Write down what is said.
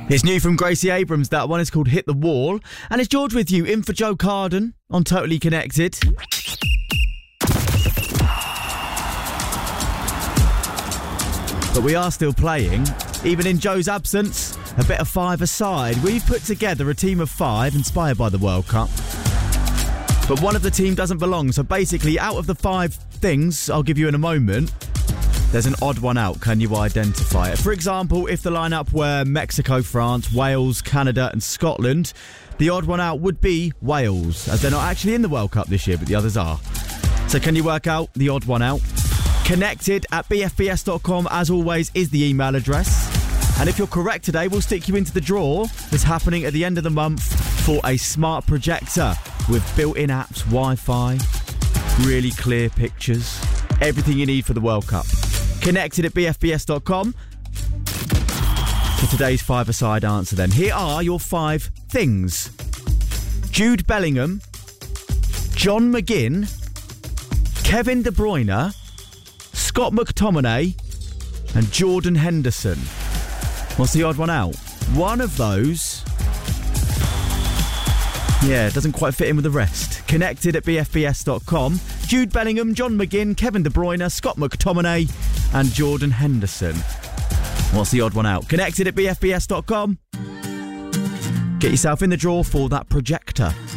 It's new from Gracie Abrams. That one is called Hit the Wall. And it's George with you, in for Joe Carden on Totally Connected. But we are still playing, even in Joe's absence, a bit of five-a-side. We've put together a team of 5 inspired by the World Cup. But one of the team doesn't belong. So basically, out of the 5 things I'll give you in a moment, there's an odd one out. Can you identify it? For example, if the lineup were Mexico, France, Wales, Canada and Scotland, the odd one out would be Wales, as they're not actually in the World Cup this year, but the others are. So can you work out the odd one out? Connected@bfbs.com, as always, is the email address. And if you're correct today, we'll stick you into the draw that's happening at the end of the month for a smart projector with built-in apps, Wi-Fi, really clear pictures, everything you need for the World Cup. Connected@bfbs.com for today's five-a-side answer then. Here are your 5 things. Jude Bellingham, John McGinn, Kevin De Bruyne, Scott McTominay and Jordan Henderson. What's the odd one out? One of those, doesn't quite fit in with the rest. Connected@bfbs.com. Jude Bellingham, John McGinn, Kevin De Bruyne, Scott McTominay and Jordan Henderson. What's the odd one out? Connected@bfbs.com. Get yourself in the draw for that projector.